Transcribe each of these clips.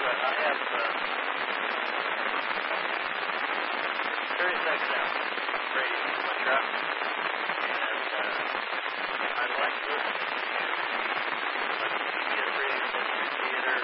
but I have Sirius XM radio in my truck, and I like listening to Kid Radio Mystery Theater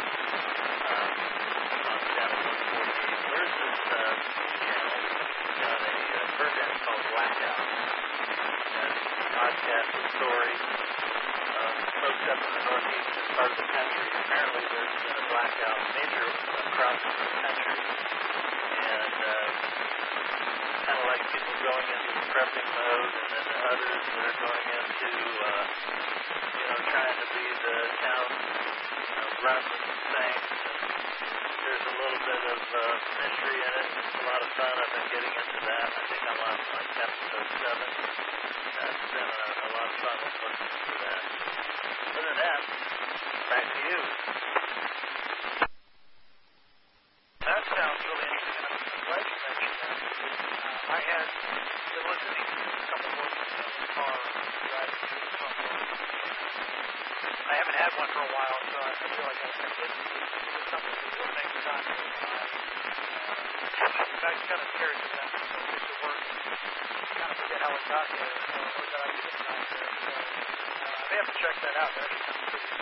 on channel 148. There's this channel got a program called Blackout, and podcast with stories of folks up in the northeastern part of the country. Apparently there's been a blackout major across the country, and kind of like people going into the prepping mode, and then others that are going into, trying to be the town runs and things. There's a little bit of mystery in it. It's a lot of fun. I've been getting into that. I think I'm on like episode 7. It's been a lot of fun listening to that. Other than that, back to you. That sounds really interesting. I'm glad you mentioned that. I had been listening to a couple of voices in the car driving through the front door. I haven't had one for a while, so I feel like I did something to eliminate the time. I'm kind of scared to that. So I get to work and kind of forget how it got there, or that I didn't got there. So I may have to check that out. That actually sounds pretty